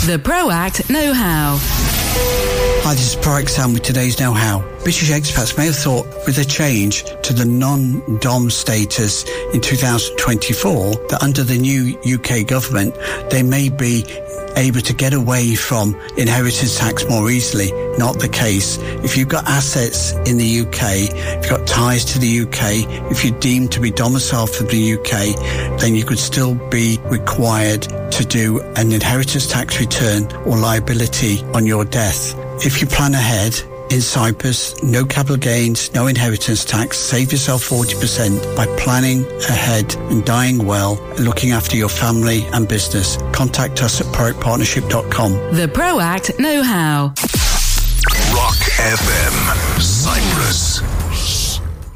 The ProAct Know-How. Hi, this is ProAct Sam with today's Know-How. British expats may have thought with a change to the non-dom status in 2024 that under the new UK government, they may be able to get away from inheritance tax more easily. Not the case. If you've got assets in the UK, if you've got ties to the UK, if you're deemed to be domiciled for the UK, then you could still be required to do an inheritance tax return or liability on your death. If you plan ahead, in Cyprus, no capital gains, no inheritance tax. Save yourself 40% by planning ahead and dying well and looking after your family and business. Contact us at proactpartnership.com. The ProAct Know-How. Rock FM, Cyprus.